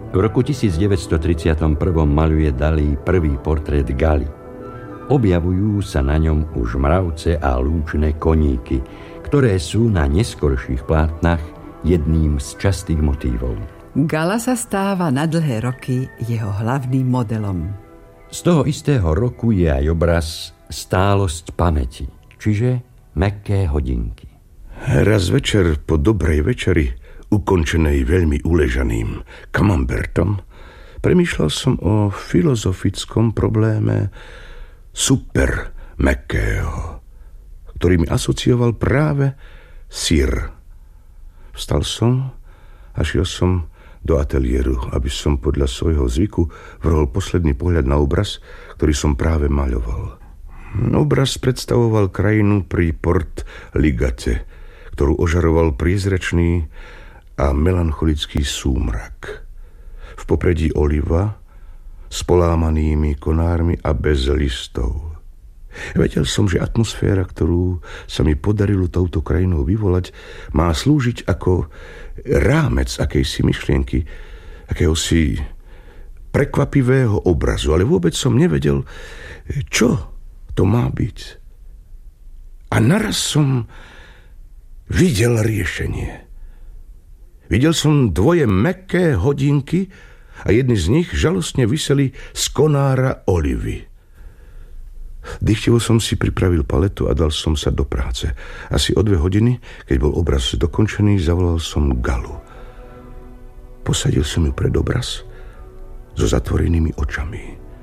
V roku 1931 maľuje Dalí prvý portrét Galy. Objavujú sa na ňom už mravce a lúčne koníky, ktoré sú na neskorších plátnach jedným z častých motívov. Gala sa stáva na dlhé roky jeho hlavným modelom. Z toho istého roku je aj obraz Stálosť pamäti, čiže mäkké hodinky. Raz večer po dobrej večeri, ukončenej veľmi uležaným camembertom, premýšľal som o filozofickom probléme super mäkkého, ktorý mi asocioval práve syr. Vstal som a šiel som do ateliéru, aby som podľa svojho zvyku vrhol posledný pohľad na obraz, ktorý som práve maľoval. Obraz predstavoval krajinu pri Port Ligate, ktorú ožaroval priezračný a melancholický súmrak. V popredí oliva s polámanými konármi a bez listov. Vedel som, že atmosféra, ktorú sa mi podarilo touto krajinou vyvolať, má slúžiť ako rámec akejsi myšlienky, akéhosi prekvapivého obrazu, ale vôbec som nevedel, čo to má byť. A naraz som videl riešenie. Videl som dvoje mäkké hodinky a jedny z nich žalostne viseli z konára olivy. Dychtivo som si pripravil paletu a dal som sa do práce. Asi o 2 hodiny, keď bol obraz dokončený, zavolal som Galu. Posadil som ju pred obraz so zatvorenými očami.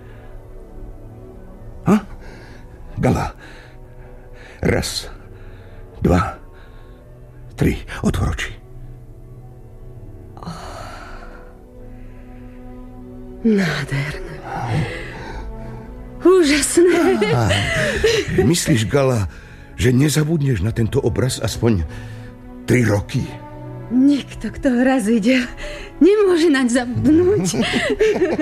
Gala, 1, 2, 3, otvor oči. Nádherné. Úžasné. Myslíš, Gala, že nezabudneš na tento obraz aspoň 3 roky? Nikto, kto ho raz videl, nemôže naň zabudnúť.